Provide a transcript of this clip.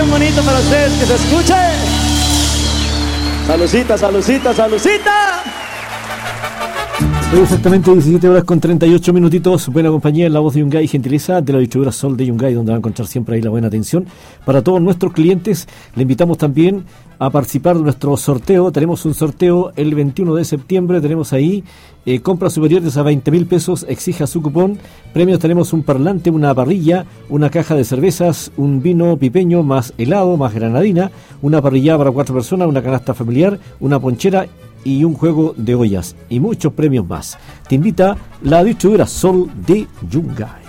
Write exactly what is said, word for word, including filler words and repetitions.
bien bonito para ustedes, que se escuche. Salucita, salucita, salucita. Exactamente diecisiete horas con treinta y ocho minutitos. Buena compañía en la voz de Yungay, gentileza de la distribuidora Sol de Yungay, donde va a encontrar siempre ahí la buena atención para todos nuestros clientes. Le invitamos también a participar de nuestro sorteo. Tenemos un sorteo el veintiuno de septiembre. Tenemos ahí eh, compras superiores a veinte mil pesos, exija su cupón. Premios: tenemos un parlante, una parrilla, una caja de cervezas, un vino pipeño más helado, más granadina, una parrilla para cuatro personas, una canasta familiar, una ponchera y un juego de ollas y muchos premios más. Te invita la distribuidora Sol de Yungay.